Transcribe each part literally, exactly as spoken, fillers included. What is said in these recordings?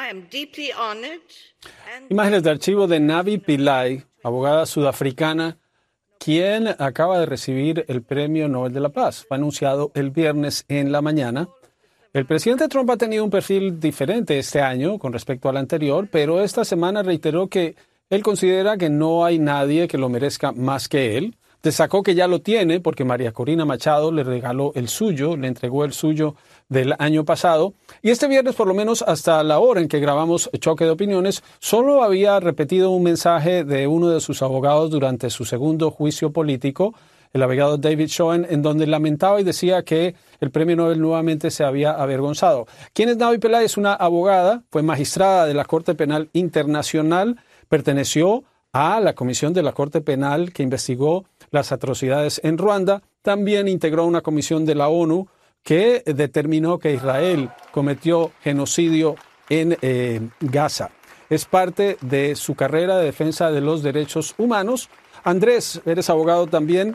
Imágenes de archivo de Navi Pillay, abogada sudafricana, quien acaba de recibir el Premio Nobel de la Paz. Fue anunciado el viernes en la mañana. El presidente Trump ha tenido un perfil diferente este año con respecto al anterior, pero esta semana reiteró que él considera que no hay nadie que lo merezca más que él. Destacó que ya lo tiene porque María Corina Machado le regaló el suyo, le entregó el suyo del año pasado. Y este viernes, por lo menos hasta la hora en que grabamos Choque de Opiniones, solo había repetido un mensaje de uno de sus abogados durante su segundo juicio político, el abogado David Schoen, en donde lamentaba y decía que el premio Nobel nuevamente se había avergonzado. ¿Quién es Navi Pillay? Es una abogada, fue magistrada de la Corte Penal Internacional, perteneció a la comisión de la Corte Penal que investigó las atrocidades en Ruanda. También integró una comisión de la ONU que determinó que Israel cometió genocidio en eh, Gaza. Es parte de su carrera de defensa de los derechos humanos. Andrés, eres abogado también.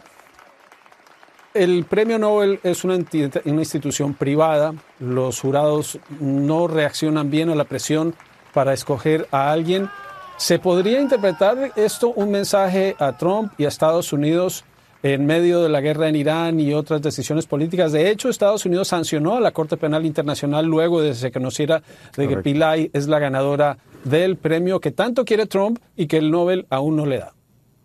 El premio Nobel es una, enti- una institución privada. Los jurados no reaccionan bien a la presión para escoger a alguien. ¿Se podría interpretar esto un mensaje a Trump y a Estados Unidos en medio de la guerra en Irán y otras decisiones políticas? De hecho, Estados Unidos sancionó a la Corte Penal Internacional luego de que se conociera de que Pillay es la ganadora del premio que tanto quiere Trump y que el Nobel aún no le da.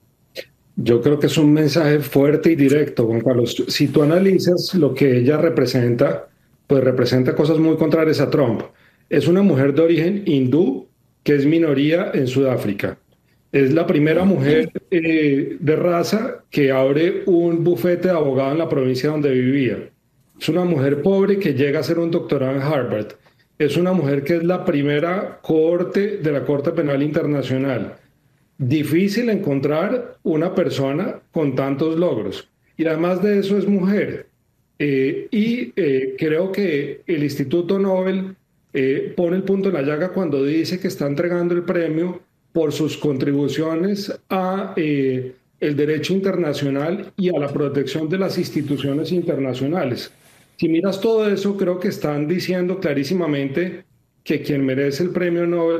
Yo creo que es un mensaje fuerte y directo, Juan Carlos. Si tú analizas lo que ella representa, pues representa cosas muy contrarias a Trump. Es una mujer de origen hindú que es minoría en Sudáfrica. Es la primera mujer eh, de raza que abre un bufete de abogado en la provincia donde vivía. Es una mujer pobre que llega a hacer un doctorado en Harvard. Es una mujer que es la primera cohorte de la Corte Penal Internacional. Difícil encontrar una persona con tantos logros. Y además de eso es mujer. Eh, y eh, creo que el Instituto Nobel eh, pone el punto en la llaga cuando dice que está entregando el premio por sus contribuciones a eh, el derecho internacional y a la protección de las instituciones internacionales. Si miras todo eso, creo que están diciendo clarísimamente que quien merece el premio Nobel